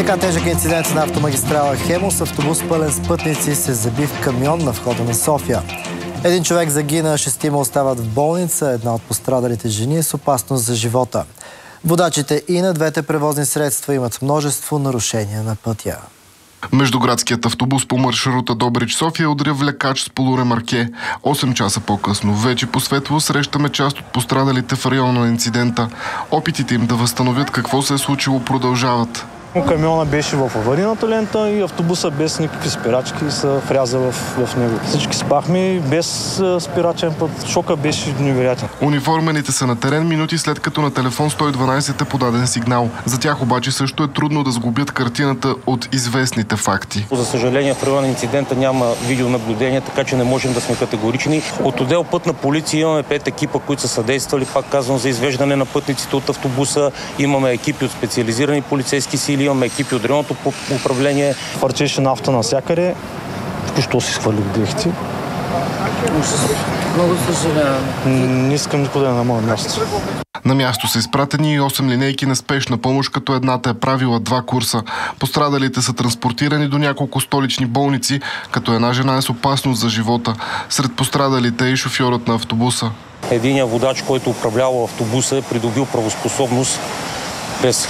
Така тежък инцидент на автомагистрала Хемус. Автобус пълен с пътници се заби в камион на входа на София. Един човек загина, 6 остават в болница. Една от пострадалите жени е с опасност за живота. Водачите и на двете превозни средства имат множество нарушения на пътя. Междуградският автобус по маршрута Добрич-София удря влекач с полуремарке. 8 часа по-късно, вече по светло, срещаме част от пострадалите в района на инцидента. Опитите им да възстановят какво се е случило продължават. Камиона беше в аварийната лента и автобуса без никакви спирачки се вряза в него. Всички спахме без спирачен път. Шока беше невероятен. Униформените са на терен минути след като на телефон 112 е подаден сигнал. За тях обаче също е трудно да сглобят картината от известните факти. За съжаление в района на инцидента няма видеонаблюдение, така че не можем да сме категорични. От отдел Пътна полиция имаме 5 екипа, които са съдействали, пак казвам, за извеждане на пътниците от автобуса. Имаме екипи от специализирани полицейски сили, имаме екипи от районното управление. Фърчеше нафта навсякъде. Току-що си свалих дрехите. Много съжалявам. Не искам никъде на моя място. На място са изпратени и 8 линейки на спешна помощ, като едната е правила 2 курса. Пострадалите са транспортирани до няколко столични болници, като една жена е с опасност за живота. Сред пострадалите е и шофьорът на автобуса. Единият водач, който управлявал автобуса, е придобил правоспособност през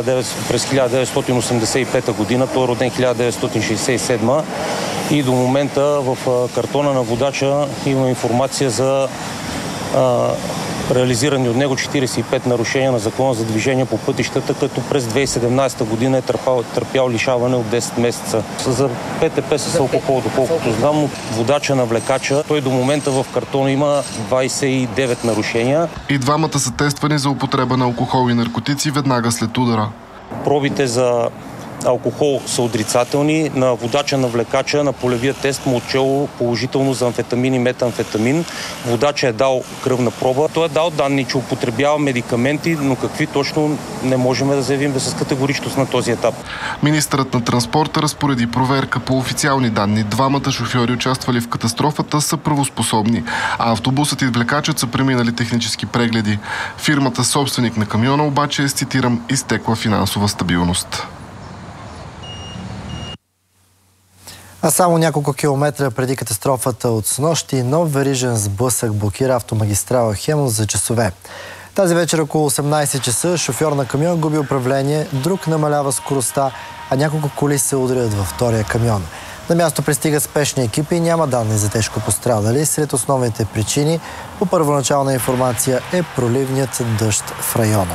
1985 година. Той е роден 1967 и до момента в картона на водача има информация за реализирани от него 45 нарушения на закона за движение по пътищата, като през 2017 година е търпял лишаване от 10 месеца. За ПТП с алкохол, доколкото знам, но водача на влекача, той до момента в картона има 29 нарушения. И двамата са тествани за употреба на алкохол и наркотици веднага след удара. Пробите за алкохол са отрицателни. На водача на влекача на полевия тест му отчело положително за амфетамин и метамфетамин. Водача е дал кръвна проба. Той е дал данни, че употребява медикаменти, но какви точно не можем да заявим с категоричност на този етап. Министърът на транспорта разпореди проверка по официални данни. Двамата шофьори, участвали в катастрофата, са правоспособни, а автобусът и влекачът са преминали технически прегледи. Фирмата, собственик на камиона, обаче е, цитирам, изтекла финансова стабилност. А само няколко километра преди катастрофата от снощи, нов верижен сблъсък блокира автомагистрала Хемус за часове. Тази вечер около 18 часа шофьор на камион губи управление, друг намалява скоростта, а няколко коли се удрят във втория камион. На място пристигат спешни екипи и няма данни за тежко пострадали. Сред основните причини по първоначална информация е проливният дъжд в района.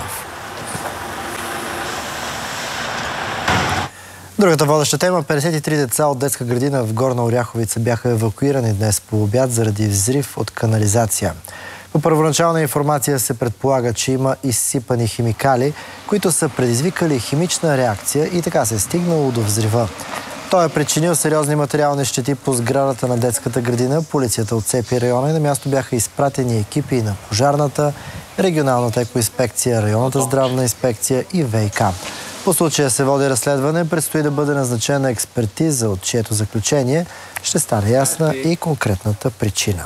Другата водеща тема – 53 деца от детска градина в Горна Оряховица бяха евакуирани днес по обяд заради взрив от канализация. По първоначална информация се предполага, че има изсипани химикали, които са предизвикали химична реакция и така се е стигнало до взрива. Той е причинил сериозни материални щети по сградата на детската градина. Полицията отцепи района и на място бяха изпратени екипи на пожарната, регионалната екоинспекция, районната здравна инспекция и ВиК. По случая се води разследване, предстои да бъде назначена експертиза, от чието заключение ще стане ясна и конкретната причина.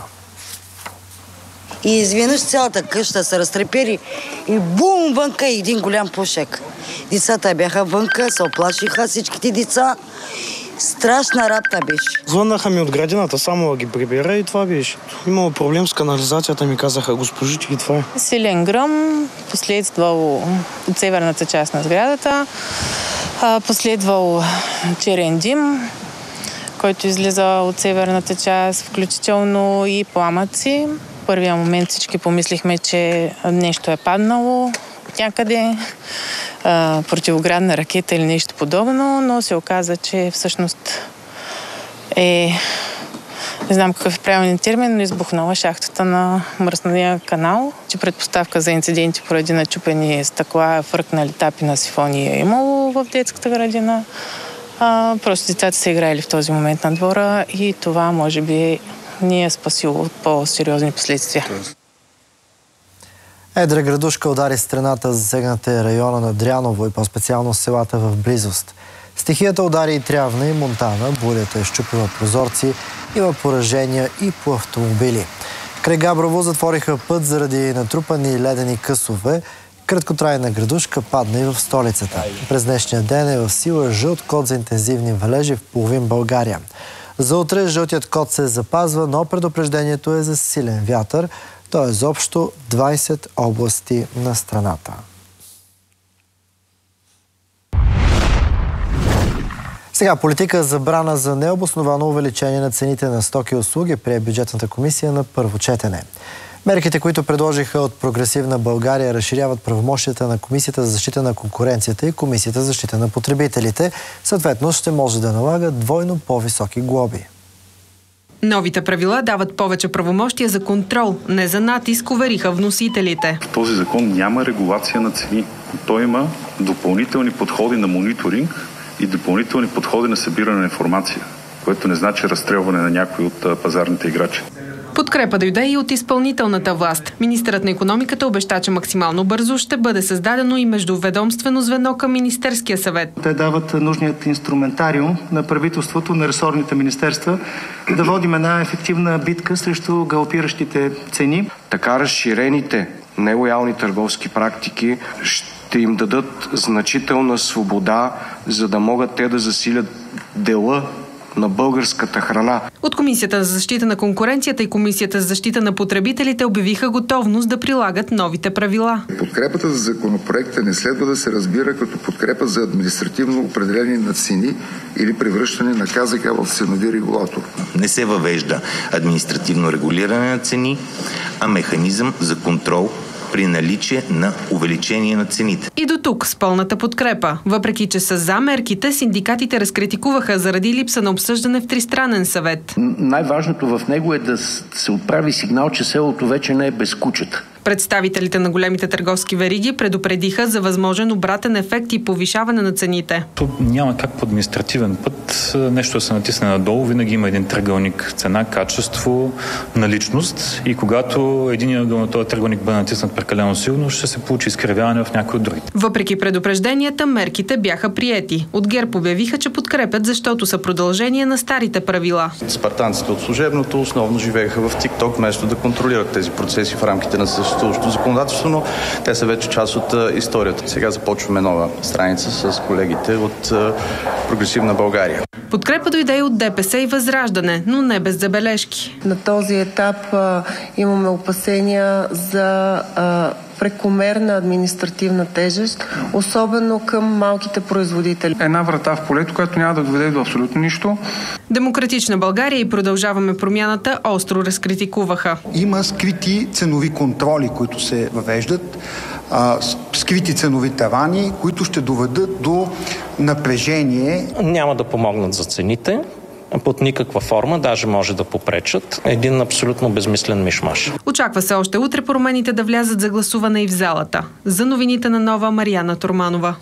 И изведнъж цялата къща се разтрепери и бум, вънка и един голям пушек. Децата бяха вънка, се оплашиха всичките деца. Страшна работа беше. Звъннаха ми от градината, само да ги прибера и това беше. Имало проблем с канализацията, ми казаха госпожите и това е. Силен гръм, последвал от северната част на сградата, последвал черен дим, който излиза от северната част, включително и пламъци. В първия момент всички помислихме, че нещо е паднало някъде, противоградна ракета или нещо подобно, но се оказа, че всъщност не знам какъв е правилният термин, но избухнала шахтата на мръсния канал, че предпоставка за инциденти поради начупени стъкла, фръкнали тапи на сифони е имало в детската градина. Просто децата са играли в този момент на двора и това може би ни е спасило от по-сериозни последствия. Едра градушка удари страната, засегната е района на Дряново и по-специално селата в близост. Стихията удари и Трявна и Монтана, бурята е щупила прозорци, има поражения и по автомобили. Край Габрово затвориха път заради натрупани ледени късове, Краткотрайна градушка падна и в столицата. През днешния ден е в сила жълт код за интензивни валежи в половин България. За утре жълтият код се запазва, но предупреждението е за силен вятър, т.е. за общо 20 области на страната. Сега политика забрана за необосновано увеличение на цените на стоки и услуги прие бюджетната комисия на първо четене. Мерките, които предложиха от Прогресивна България, разширяват правомощията на Комисията за защита на конкуренцията и Комисията за защита на потребителите. Съответно, ще може да налага двойно по-високи глоби. Новите правила дават повече правомощия за контрол, не за натиск, увериха вносителите. В този закон няма регулация на цени. Той има допълнителни подходи на мониторинг и допълнителни подходи на събиране на информация, което не значи разстрелване на някои от пазарните играчи. Подкрепа дойде и от изпълнителната власт. Министърът на икономиката обеща, че максимално бързо ще бъде създадено и междуведомствено звено към Министерския съвет. Те дават нужният инструментариум на правителството, на ресорните министерства да водим една ефективна битка срещу галопиращите цени. Така разширените нелоялни търговски практики ще им дадат значителна свобода, за да могат те да засилят дела на българската храна. От Комисията за защита на конкуренцията и Комисията за защита на потребителите обявиха готовност да прилагат новите правила. Подкрепата за законопроекта не следва да се разбира като подкрепа за административно определение на цени или превръщане на КЗК в ценови регулатор. Не се въвежда административно регулиране на цени, а механизъм за контрол при наличие на увеличение на цените. И до тук с пълната подкрепа. Въпреки че са за мерките, синдикатите разкритикуваха заради липса на обсъждане в тристранен съвет. Най-важното в него е да се отправи сигнал, че селото вече не е без кучета. Представителите на големите търговски вериги предупредиха за възможен обратен ефект и повишаване на цените. Няма как по административен път нещо да се натисне надолу. Винаги има един триъгълник цена, качество, наличност и когато един ъгъл на този триъгълник бъде натиснат прекалено силно, ще се получи изкривяване в някои от другите. Въпреки предупрежденията, мерките бяха приети. От ГЕРБ обявиха, че подкрепят, защото са продължение на старите правила. Спартанците от служебното основно живееха в TikTok, вместо да контролират тези процеси в рамките на съществуващото законодателство, но те са вече част от историята. Сега започваме нова страница с колегите от Прогресивна България. Подкрепа дойде и от ДПС и Възраждане, но не без забележки. На този етап имаме опасения за прекомерна административна тежест, особено към малките производители. Една врата в полето, която няма да доведе до абсолютно нищо. Демократична България и Продължаваме промяната остро разкритикуваха. Има скрити ценови контроли, които се въвеждат, скрити ценови тавани, които ще доведат до напрежение. Няма да помогнат за цените. Под никаква форма, даже може да попречат. Един абсолютно безмислен мишмаш. Очаква се още утре промените да влязат за гласуване и в залата. За новините на Нова, Мариана Турманова.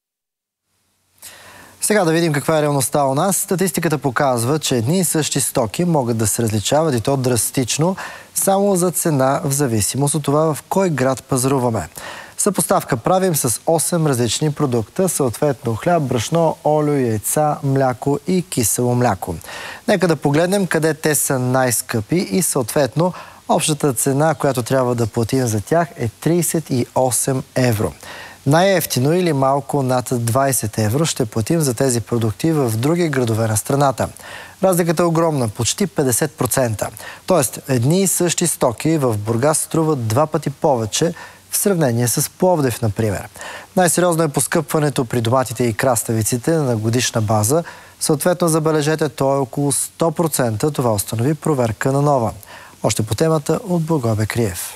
Сега да видим каква е реалността у нас. Статистиката показва, че едни и същи стоки могат да се различават и то драстично, само за цена в зависимост от това в кой град пазаруваме. Съпоставка правим с 8 различни продукта, съответно хляб, брашно, олио, яйца, мляко и кисело мляко. Нека да погледнем къде те са най-скъпи и съответно общата цена, която трябва да платим за тях е 38 евро. Най-евтино или малко над 20 евро ще платим за тези продукти в други градове на страната. Разликата е огромна, почти 50%. Тоест, едни и същи стоки в Бургас струват 2 пъти повече в сравнение с Пловдив, например. Най-сериозно е поскъпването при доматите и краставиците на годишна база. Съответно, забележете, то е около 100%. Това установи проверка на Нова. Още по темата от Благой Криев.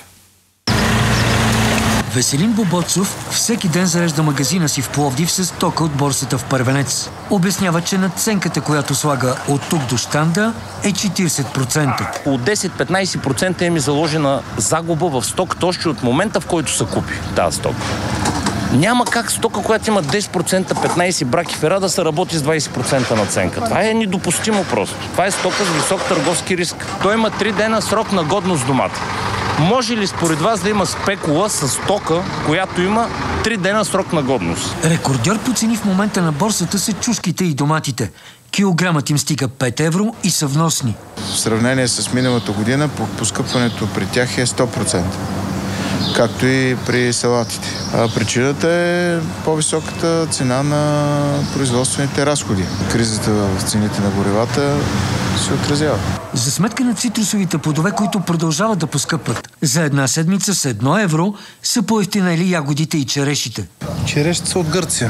Веселин Бобоцов всеки ден зарежда магазина си в Пловдив с тока от борсата в Първенец. Обяснява, че надценката, която слага от тук до щанда, е 40%. От 10-15% е ми заложена загуба в стоката още от момента, в който се купи тази стока. Няма как стока, която има 10%, 15 браки фера, да се работи с 20% надценка. Това е недопустимо просто. Това е стока с висок търговски риск. Той има 3 дена срок на годност домата. Може ли според вас да има спекула с стока, която има 3 дена срок на годност? Рекордьор по цени в момента на борсата са чушките и доматите. Килограмът им стига 5 евро и са вносни. В сравнение с миналата година, поскъпването при тях е 100%. както и при салатите. Причината е по-високата цена на производствените разходи. Кризата в цените на горивата се отразява. За сметка на цитрусовите плодове, които продължават да поскъпват, за една седмица с 1 евро са поевтинели ягодите и черешите. Черешите са от Гърция.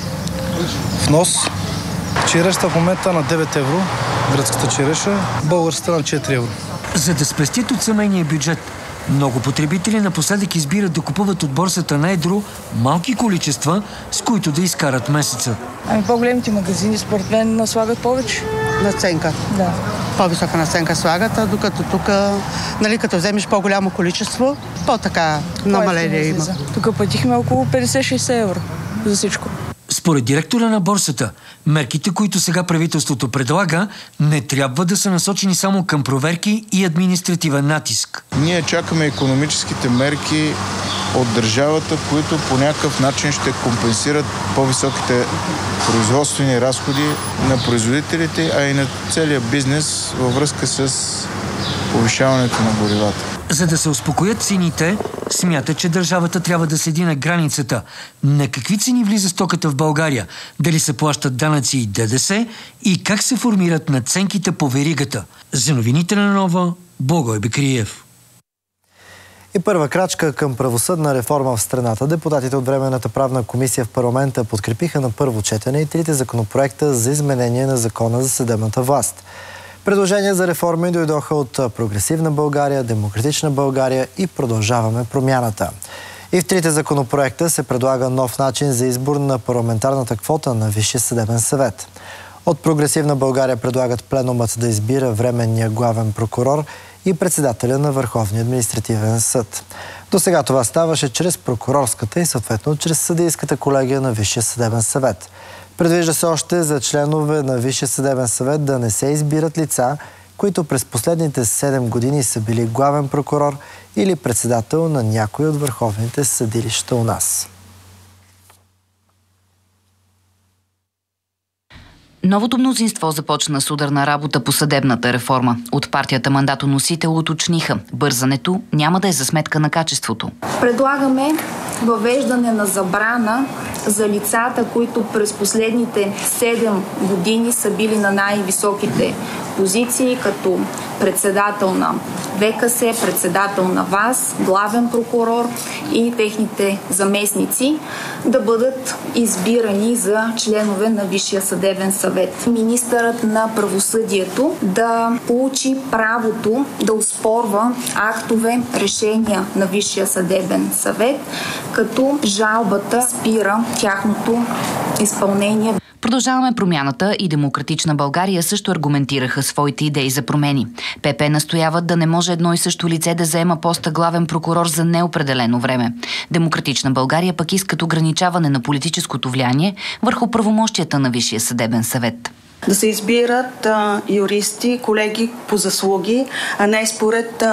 Внос. Черешата в момента на 9 евро, гръцката череша, българската на 4 евро. За да спестят от семейния бюджет, много потребители напоследък избират да купуват от борсата на едро малки количества, с които да изкарат месеца. По-големите магазини според мен наслагат повече. Наценка. Да. По-висока наценка слагат, докато тук, като вземеш по-голямо количество, по-така намаление има. Тук платихме около 50-60 евро за всичко. Според директора на борсата, мерките, които сега правителството предлага, не трябва да са насочени само към проверки и административен натиск. Ние чакаме икономическите мерки от държавата, които по някакъв начин ще компенсират по-високите производствени разходи на производителите, а и на целия бизнес във връзка с повишаването на горивата. За да се успокоят цените, смята, че държавата трябва да седи на границата. На какви цени влиза стоката в България? Дали се плащат данъци и ДДС? И как се формират надценките по веригата? За новините на Нова, Благой Бекриев. И първа крачка към правосъдна реформа в страната. Депутатите от Временната правна комисия в парламента подкрепиха на първо четене и трите законопроекта за изменение на Закона за съдебната власт. Предложения за реформи дойдоха от Прогресивна България, Демократична България и Продължаваме промяната. И в трите законопроекта се предлага нов начин за избор на парламентарната квота на Висшия съдебен съвет. От Прогресивна България предлагат пленумът да избира временния главен прокурор и председателя на Върховния административен съд. До сега това ставаше чрез прокурорската и съответно чрез съдийската колегия на Висшия съдебен съвет. Предвижда се още за членове на Висшия съдебен съвет да не се избират лица, които през последните 7 години са били главен прокурор или председател на някои от върховните съдилища у нас. Новото мнозинство започна с ударна работа по съдебната реформа. От партията мандатоносител уточниха, бързането няма да е за сметка на качеството. Предлагаме въвеждане на забрана за лицата, които през последните 7 години са били на най-високите позиции, като председател на ВКС, председател на ВАС, главен прокурор и техните заместници, да бъдат избирани за членове на Висшия съдебен съвет. Министърът на правосъдието да получи правото да оспорва актове, решения на Висшия съдебен съвет, като жалбата спира тяхното изпълнение. Продължаваме промяната и Демократична България също аргументираха своите идеи за промени. ПП настояват да не може едно и също лице да заема поста главен прокурор за неопределено време. Демократична България пък искат ограничаване на политическото влияние върху правомощията на Висшия съдебен съвет. Да се избират юристи, колеги по заслуги, а не според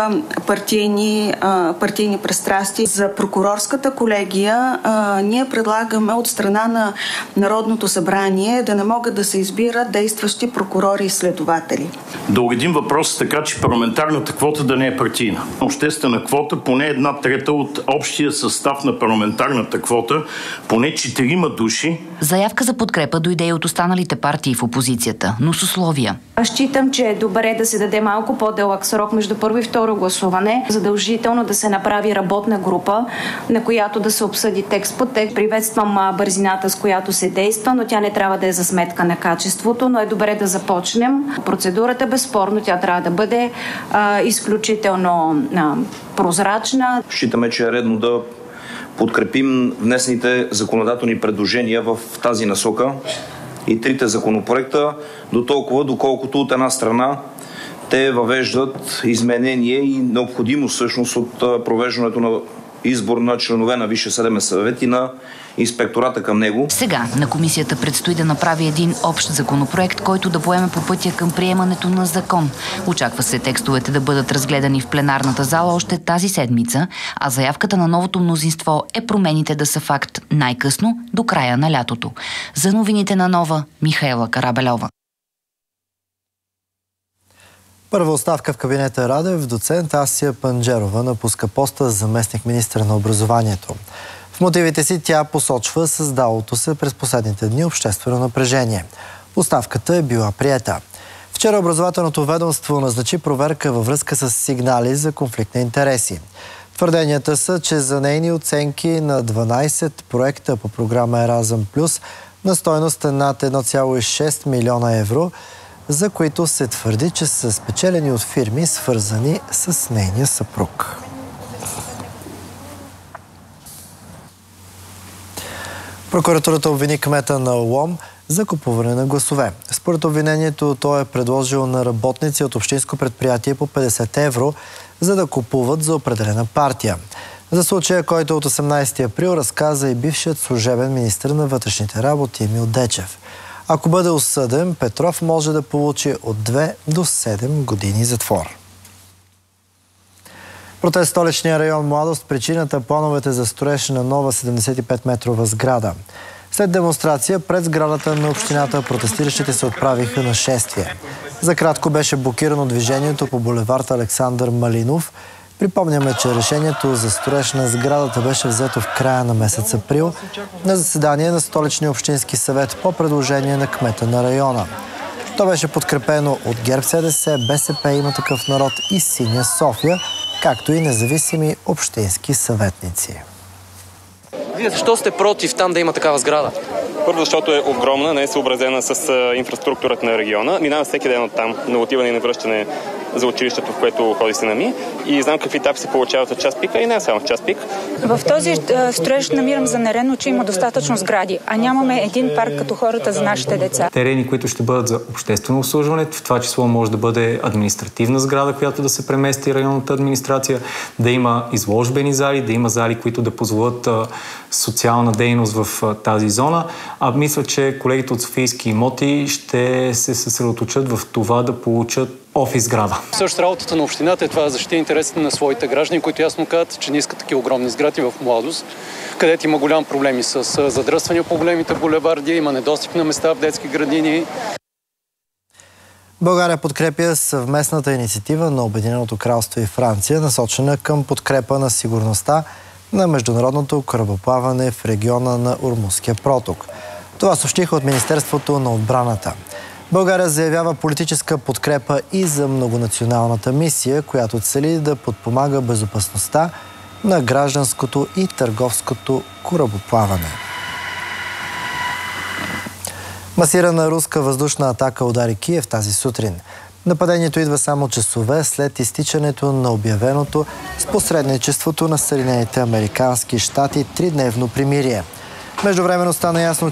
партийни пристрастия. За прокурорската колегия ние предлагаме от страна на Народното събрание да не могат да се избират действащи прокурори и следователи. Да уредим въпроса така, че парламентарната квота да не е партийна. Обществена квота, поне 1/3 от общия състав на парламентарната квота, поне 4 души. Заявка за подкрепа дойде и от останалите партии в опозицията, но с условия. Аз считам, че е добре да се даде малко по-дълъг срок между първо и второ гласуване. Задължително да се направи работна група, на която да се обсъди текст по текст. Приветствам бързината, с която се действа, но тя не трябва да е за сметка на качеството, но е добре да започнем. Процедурата безспорно, тя трябва да бъде изключително прозрачна. Считаме, че е редно да подкрепим внесените законодателни предложения в тази насока и трите законопроекта до толкова, доколкото от една страна те въвеждат изменение и необходимост всъщност от провеждането на избор на членове на Висшия съдебен съвет и на инспектората към него. Сега на комисията предстои да направи един общ законопроект, който да поеме по пътя към приемането на закон. Очаква се текстовете да бъдат разгледани в пленарната зала още тази седмица, а заявката на новото мнозинство е промените да са факт най-късно до края на лятото. За новините на Нова, Михаела Карабельова. Първа оставка в кабинета Радев, доцент Асия Панджерова напуска поста заместник-министър на образованието. В мотивите си тя посочва създалото се през последните дни обществено напрежение. Оставката е била приета. Вчера образователното ведомство назначи проверка във връзка с сигнали за конфликт на интереси. Твърденията са, че за нейни оценки на 12 проекта по програма Еразъм Плюс на стойност над 1,6 милиона евро, за които се твърди, че са спечелени от фирми, свързани с нейния съпруг. Прокуратурата обвини кмета на Лом за купуване на гласове. Според обвинението той е предложил на работници от общинско предприятие по 50 евро, за да купуват за определена партия. За случая, който от 18 април разказа и бившият служебен министър на вътрешните работи Емил Дечев. Ако бъде осъден, Петров може да получи от 2 до 7 години затвор. Протест в столичния район Младост, причината плановете за строеж на нова 75-метрова сграда. След демонстрация пред сградата на общината протестиращите се отправиха на шествие. За кратко беше блокирано движението по булевард Александър Малинов. Припомняме, че решението за строеж на сградата беше взето в края на месец април на заседание на Столичния общински съвет по предложение на кмета на района. То беше подкрепено от ГЕРБ-СДС, БСП, Има такъв народ и Синя София, както и независими общински съветници. Вие защо сте против там да има такава сграда? Първо, защото е огромна, не е съобразена с инфраструктурата на региона. Минава всеки ден от там на отиване и на връщане за училището, в което ходи сина ми. И знам какви етапи се получават в час пика и не само в час пик. В този строеж намирам за нередно, че има достатъчно сгради, а нямаме един парк като хората за нашите деца. Терени, които ще бъдат за обществено обслужване, в това число може да бъде административна сграда, която да се премести районната администрация, да има изложбени зали, да има зали, които да позволят социална дейност в тази зона. А мисля, че колегите от Софийски имоти ще се съсредоточат в това да получат офис сграда. Също работата на общината е това да защити интересите на своите граждани, които ясно казват, че не искат такива огромни сгради в Младост, където има голям проблеми с задръствания по големите булеварди, има недостиг на места в детски градини. България подкрепя съвместната инициатива на Обединеното кралство и Франция, насочена към подкрепа на сигурността на международното корабоплаване в региона на Ормузския проток. Това съобщиха от Министерството на отбраната. България заявява политическа подкрепа и за многонационалната мисия, която цели да подпомага безопасността на гражданското и търговското корабоплаване. Масирана руска въздушна атака удари Киев тази сутрин. Нападението идва само часове след изтичането на обявеното с посредничеството на Съединените американски щати 3-дневно примирие. Междувременно стана ясно,